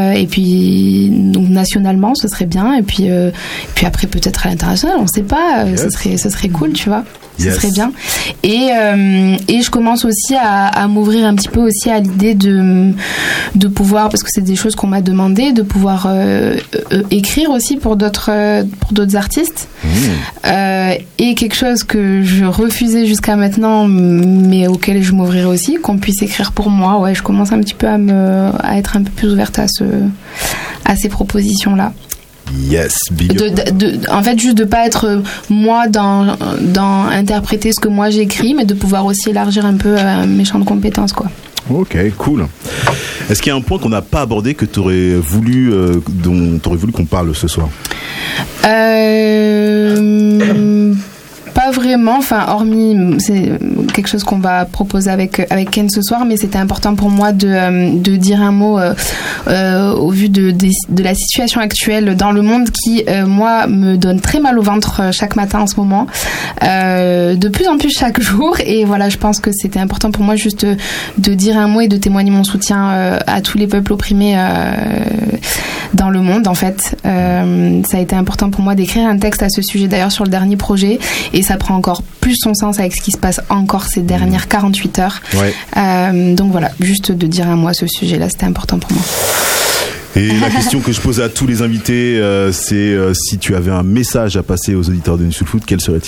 Et puis donc nationalement, ce serait bien. Et puis après peut-être à l'international, on ne sait pas. Yes. Ce serait cool, tu vois. Yes. Ce serait bien. Et je commence aussi à m'ouvrir un petit peu aussi à l'idée de pouvoir, parce que c'est des choses qu'on m'a demandé, de pouvoir écrire aussi pour d'autres artistes. Et quelque chose que je refusais jusqu'à maintenant, mais auquel je m'ouvrirai aussi, qu'on puisse écrire pour moi. Ouais, je commence un petit peu à être un peu plus ouverte à ces propositions-là. Yes, en fait, juste de pas être moi dans interpréter ce que moi j'écris, mais de pouvoir aussi élargir un peu mes champs de compétences, quoi. Ok, cool. Est-ce qu'il y a un point qu'on n'a pas abordé que dont t'aurais voulu qu'on parle ce soir? Pas vraiment, enfin hormis, c'est quelque chose qu'on va proposer avec Ken ce soir, mais c'était important pour moi de dire un mot au vu de la situation actuelle dans le monde qui, moi, me donne très mal au ventre chaque matin en ce moment, de plus en plus chaque jour. Et voilà, je pense que c'était important pour moi juste de dire un mot et de témoigner mon soutien à tous les peuples opprimés dans le monde, en fait. Ça a été important pour moi d'écrire un texte à ce sujet, d'ailleurs, sur le dernier projet. Et ça prend encore plus son sens avec ce qui se passe encore ces dernières 48 heures. Ouais. Donc voilà, juste de dire un mot à ce sujet-là, c'était important pour moi. Et la question que je pose à tous les invités, c'est si tu avais un message à passer aux auditeurs de Nuit Soul Food, quel serait-il ?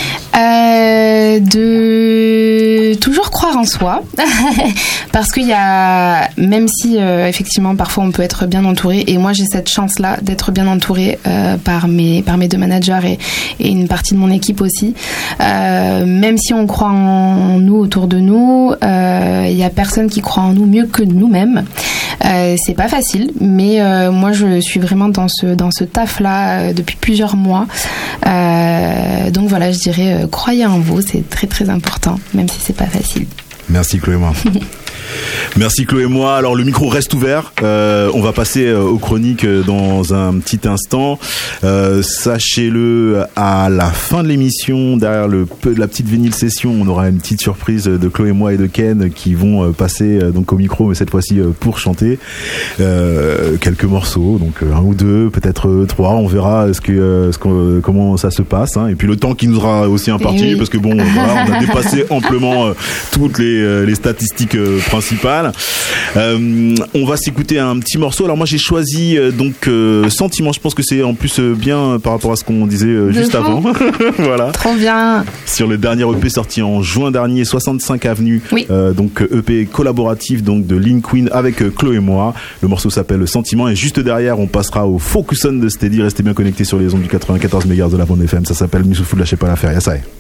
De toujours croire en soi parce qu'il y a, même si effectivement parfois on peut être bien entouré, et moi j'ai cette chance là d'être bien entourée par mes deux managers et une partie de mon équipe aussi, même si on croit en nous autour de nous, il y a personne qui croit en nous mieux que nous-mêmes. C'est pas facile, mais moi je suis vraiment dans ce taf là depuis plusieurs mois, donc voilà, je dirais croyez en vous, c'est très très important, même si c'est pas facile. Merci Chloé Moi. Merci Chloé Moi. Alors le micro reste ouvert. On va passer aux chroniques dans un petit instant. Sachez-le, à la fin de l'émission, derrière la petite vinyle session, on aura une petite surprise de Chloé Moi et de Ken qui vont passer donc au micro, mais cette fois-ci pour chanter quelques morceaux, donc un ou deux, peut-être trois. On verra comment ça se passe. Hein. Et puis le temps qui nous sera aussi imparti, parce que bon, voilà, on a dépassé amplement toutes les statistiques principales. On va s'écouter un petit morceau. Alors moi j'ai choisi Sentiment. Je pense que c'est en plus bien par rapport à ce qu'on disait juste avant. Voilà. Trop bien. Sur le dernier EP sorti en juin dernier, 65 Avenue. Oui. Donc EP collaboratif donc de Lynn Queen avec Chloé Moi. Le morceau s'appelle Sentiment et juste derrière on passera au Focus on de Steady. Restez bien connectés sur les ondes du 94 MHz de la bande FM. Ça s'appelle Nuit Soul Food, lâchez pas l'affaire. Yes,